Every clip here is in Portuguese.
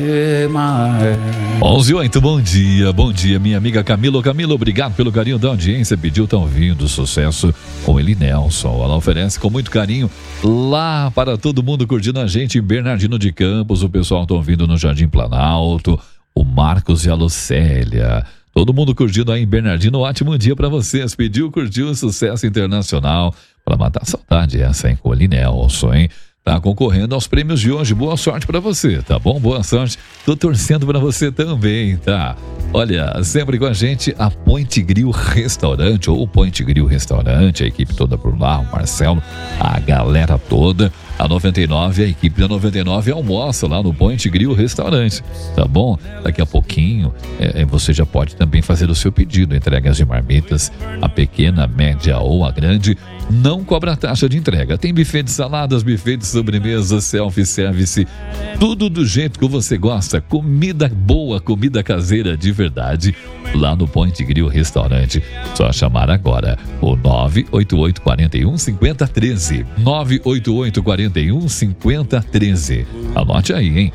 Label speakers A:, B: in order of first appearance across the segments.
A: 11:08, bom dia, minha amiga Camila, obrigado pelo carinho da audiência, pediu, tá ouvindo, sucesso com ele, Nelson, ela oferece com muito carinho lá para todo mundo curtindo a gente em Bernardino de Campos, o pessoal tá ouvindo no Jardim Planalto, o Marcos e a Lucélia, todo mundo curtindo aí em Bernardino, ótimo dia para vocês, pediu, curtiu, sucesso internacional, para matar a saudade essa, hein, com ele, Nelson, hein? Tá concorrendo aos prêmios de hoje. Boa sorte pra você, tá bom? Boa sorte. Tô torcendo pra você também, tá? Olha, sempre com a gente a Point Grill Restaurante, ou Point Grill Restaurante, a equipe toda por lá, o Marcelo, a galera toda. A 99, a equipe da 99 almoça lá no Point Grill Restaurante, tá bom? Daqui a pouquinho você já pode também fazer o seu pedido, entregas de marmitas, a pequena, a média ou a grande, não cobra taxa de entrega. Tem buffet de saladas, buffet de sobremesa, self-service, tudo do jeito que você gosta, comida boa, comida caseira de verdade, lá no Point Grill Restaurante. Só chamar agora o 988 41 50 13, 988 41 50 13. Anote aí, hein?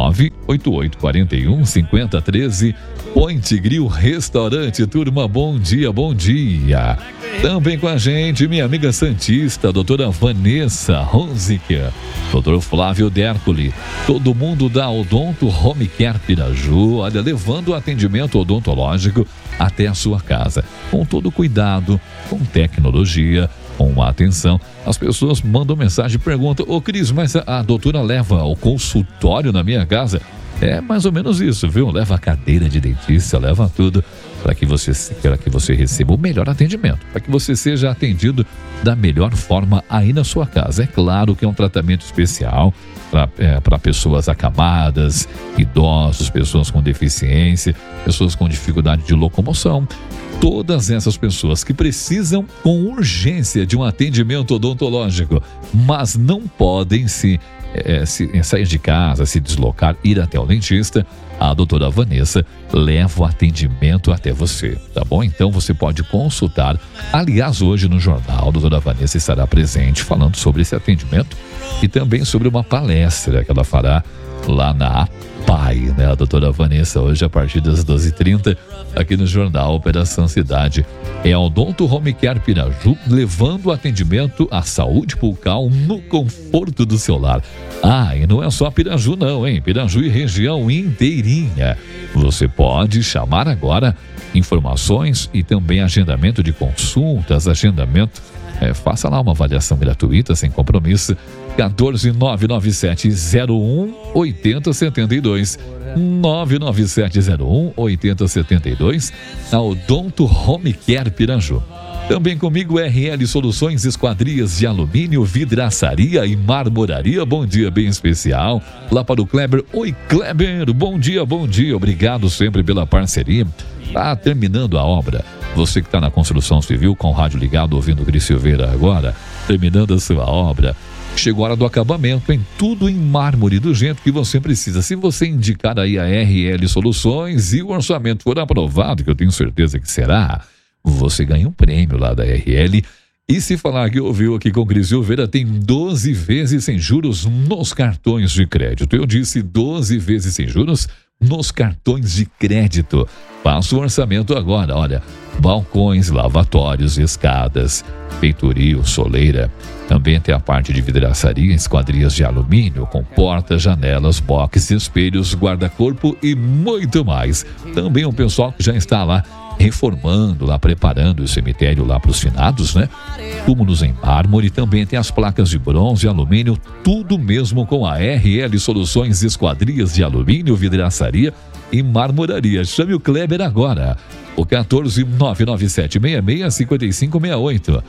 A: 988 41 50 13. Point Grill Restaurante, turma, bom dia. Também com a gente, minha amiga santista, doutora Vanessa Ronziker, doutor Flávio Dercoli, todo mundo da Odonto Home Care Piraju, olha, levando o atendimento odontológico até a sua casa, com todo cuidado, com tecnologia, com atenção. As pessoas mandam mensagem e perguntam, ô Cris, mas a doutora leva o consultório na minha casa? É mais ou menos isso, viu? Leva a cadeira de dentista, leva tudo para que você receba o melhor atendimento, para que você seja atendido da melhor forma aí na sua casa. É claro que é um tratamento especial para pessoas acamadas, idosos, pessoas com deficiência, pessoas com dificuldade de locomoção. Todas essas pessoas que precisam com urgência de um atendimento odontológico, mas não podem sair de casa, se deslocar, ir até o dentista, a doutora Vanessa leva o atendimento até você, tá bom? Então você pode consultar. Aliás, hoje no jornal, a doutora Vanessa estará presente falando sobre esse atendimento e também sobre uma palestra que ela fará lá na APAI, né? A doutora Vanessa, hoje a partir das 12h30, aqui no jornal Operação Cidade. É a Odonto Home Care Piraju, levando o atendimento à saúde bucal no conforto do seu lar. Ah, e não é só Piraju não, hein? Piraju e região inteirinha. Você pode chamar agora, informações e também agendamento de consultas, faça lá uma avaliação gratuita, sem compromisso, 14997018072, 997018072, a Odonto Home Care Piraju. Também comigo, RL Soluções, esquadrias de alumínio, vidraçaria e marmoraria. Bom dia bem especial lá para o Kleber. Oi, Kleber, bom dia, obrigado sempre pela parceria. Tá terminando a obra, você que está na construção civil com o rádio ligado ouvindo o Cris Silveira agora, terminando a sua obra, chegou a hora do acabamento, em tudo em mármore do jeito que você precisa. Se você indicar aí a RL Soluções e o orçamento for aprovado, que eu tenho certeza que será, você ganha um prêmio lá da RL. E se falar que ouviu aqui com o Cris Silveira, tem 12 vezes sem juros nos cartões de crédito. Eu disse 12 vezes sem juros nos cartões de crédito. Faça o orçamento agora, olha, balcões, lavatórios, escadas, peitoril, soleira, também tem a parte de vidraçaria, esquadrias de alumínio, com portas, janelas, boxes, espelhos, guarda-corpo e muito mais. Também o pessoal que já está lá reformando, lá preparando o cemitério lá para os finados, né? Túmulos em mármore, também tem as placas de bronze, alumínio, tudo mesmo com a RL Soluções, esquadrias de alumínio, vidraçaria e marmoraria. Chame o Kleber agora. O 14997665568,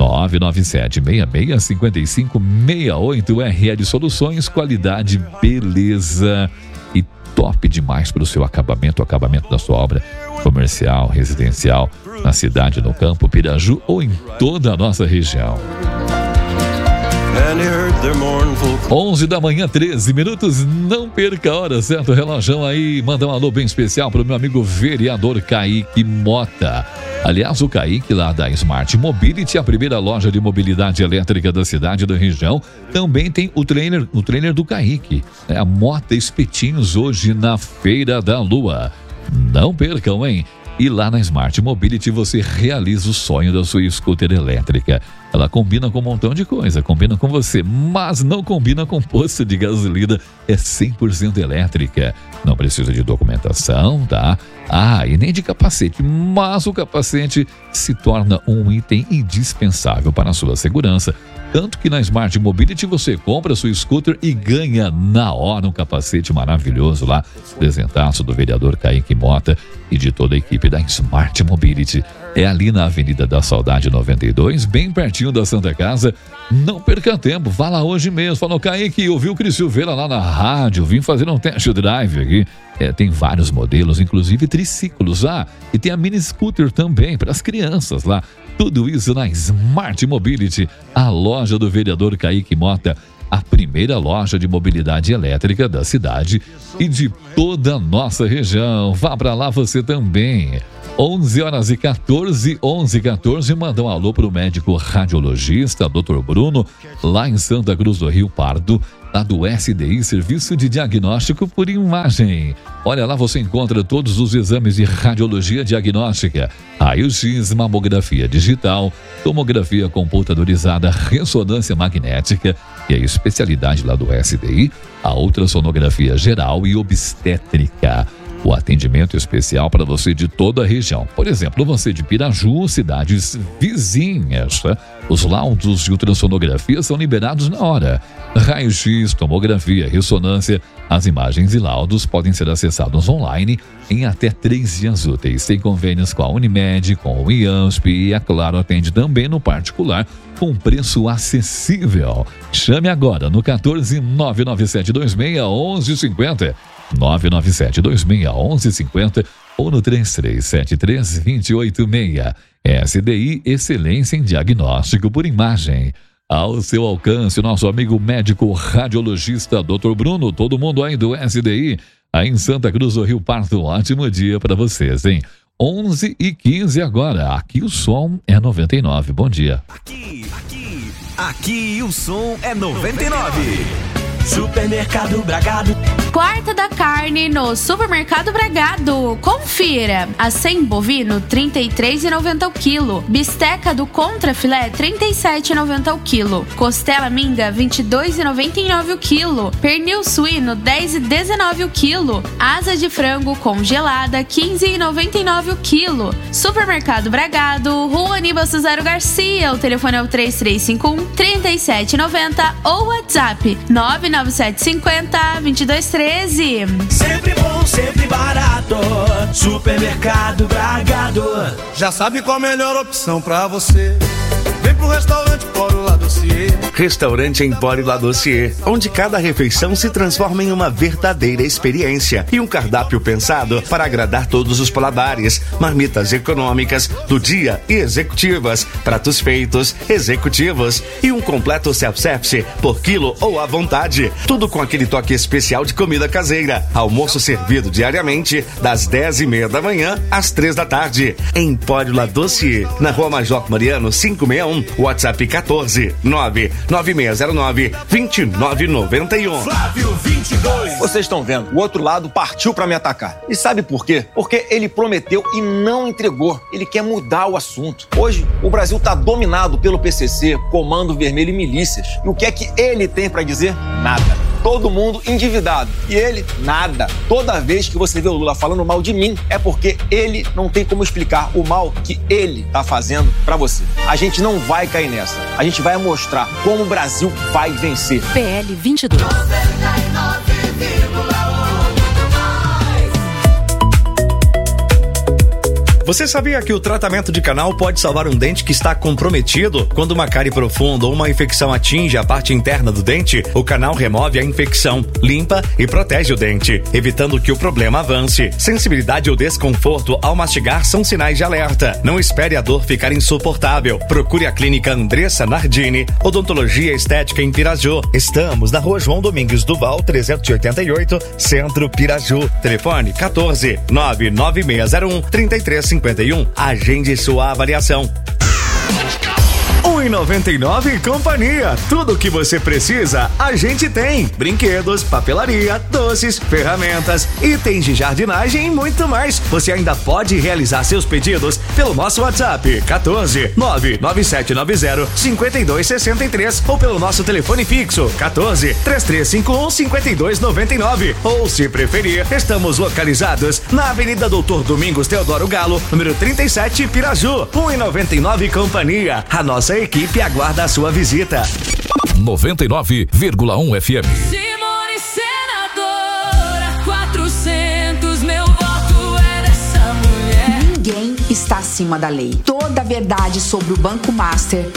A: 997665568, RL Soluções, qualidade, beleza e top demais para o seu acabamento da sua obra comercial, residencial, na cidade, no campo, Piraju ou em toda a nossa região. 11 da manhã, 13 minutos, não perca a hora, certo? Relógio aí, manda um alô bem especial para o meu amigo vereador Kaique Mota. Aliás, o Kaique lá da Smart Mobility, a primeira loja de mobilidade elétrica da cidade e da região, também tem o trailer do Kaique, né? A Mota Espetinhos hoje na Feira da Lua. Não percam, hein? E lá na Smart Mobility você realiza o sonho da sua scooter elétrica. Ela combina com um montão de coisa, combina com você, mas não combina com posto de gasolina, é 100% elétrica. Não precisa de documentação, tá? E nem de capacete, mas o capacete se torna um item indispensável para a sua segurança. Tanto que na Smart Mobility você compra a sua scooter e ganha na hora um capacete maravilhoso lá, presentaço do vereador Kaique Mota e de toda a equipe da Smart Mobility. É ali na Avenida da Saudade 92, bem pertinho da Santa Casa. Não perca tempo, vá lá hoje mesmo. Falou, Kaique, eu vi o Cris Silveira lá na rádio, vim fazer um test drive aqui. Tem vários modelos, inclusive triciclos lá. E tem a mini scooter também, para as crianças lá. Tudo isso na Smart Mobility, a loja do vereador Kaique Mota, a primeira loja de mobilidade elétrica da cidade e de toda a nossa região. Vá para lá você também. 11h14, manda um alô para o médico radiologista, Dr. Bruno, lá em Santa Cruz do Rio Pardo, lá do SDI, Serviço de Diagnóstico por Imagem. Olha, lá você encontra todos os exames de radiologia diagnóstica, raio-x, mamografia digital, tomografia computadorizada, ressonância magnética e a especialidade lá do SDI, a ultrassonografia geral e obstétrica. O atendimento especial para você de toda a região. Por exemplo, você de Piraju, cidades vizinhas. Tá? Os laudos de ultrassonografia são liberados na hora. Raio-x, tomografia, ressonância, as imagens e laudos podem ser acessados online em até 3 dias úteis. Tem convênios com a Unimed, com o IANSP e, é claro, atende também no particular com preço acessível. Chame agora no 14 997 26 1150. 997-26-1150 ou no 3373-286. SDI, excelência em diagnóstico por imagem. Ao seu alcance, nosso amigo médico radiologista Dr. Bruno, todo mundo aí do SDI, aí em Santa Cruz do Rio Pardo. Ótimo dia para vocês, hein? 11h15 agora. Aqui o som é 99. Bom dia.
B: Aqui o som é 99. Supermercado Bragado.
C: Quarta da carne no Supermercado Bragado. Confira. Acém bovino, R$ 33,90 o quilo. Bisteca do contrafilé, R$ 37,90 o quilo. Costela minga, R$ 22,99 o quilo. Pernil suíno, R$ 10,19 o quilo. Asa de frango congelada, R$ 15,99 o quilo. Supermercado Bragado, Rua Aníbal Cesaro Garcia. O telefone é o 3351-3790 ou WhatsApp 99750-2213.
B: Sempre bom, sempre barato. Supermercado Bragado.
D: Já sabe qual a melhor opção pra você? Vem pro restaurante Empório La Dossier.
E: Restaurante Empório La Dossier, onde cada refeição se transforma em uma verdadeira experiência e um cardápio pensado para agradar todos os paladares. Marmitas econômicas do dia e executivas, pratos feitos, executivos e um completo self-service por quilo ou à vontade. Tudo com aquele toque especial de comida caseira. Almoço servido diariamente das 10h30 da manhã às 3 da tarde. Empório La Dossier, na Rua Major Mariano 561, WhatsApp 14-99609-2991.
B: Flávio 22.
F: Vocês estão vendo, o outro lado partiu pra me atacar. E sabe por quê? Porque ele prometeu e não entregou. Ele quer mudar o assunto. Hoje, o Brasil tá dominado pelo PCC, Comando Vermelho e milícias. E o que é que ele tem pra dizer? Nada. Todo mundo endividado. E ele, nada. Toda vez que você vê o Lula falando mal de mim, é porque ele não tem como explicar o mal que ele tá fazendo pra você. A gente não vai cair nessa. A gente vai mostrar como o Brasil vai vencer.
C: PL 22.
E: Você sabia que o tratamento de canal pode salvar um dente que está comprometido? Quando uma cárie profunda ou uma infecção atinge a parte interna do dente, o canal remove a infecção, limpa e protege o dente, evitando que o problema avance. Sensibilidade ou desconforto ao mastigar são sinais de alerta. Não espere a dor ficar insuportável. Procure a clínica Andressa Nardini, Odontologia Estética em Piraju. Estamos na Rua João Domingues Duval, 388, Centro Piraju. Telefone 14 99601 3351. Agende sua avaliação. 1,99 Companhia. Tudo o que você precisa, a gente tem. Brinquedos, papelaria, doces, ferramentas, itens de jardinagem e muito mais. Você ainda pode realizar seus pedidos pelo nosso WhatsApp 14 99790 5263 ou pelo nosso telefone fixo 14 3351 5299. Ou, se preferir, estamos localizados na Avenida Doutor Domingos Teodoro Galo, número 37, Piraju. 1,99 Companhia. A nossa equipe aguarda a sua visita.
A: 99,1 FM.
G: Simone senadora, 400, meu voto é dessa mulher.
H: Ninguém está acima da lei. Toda a verdade sobre o Banco Master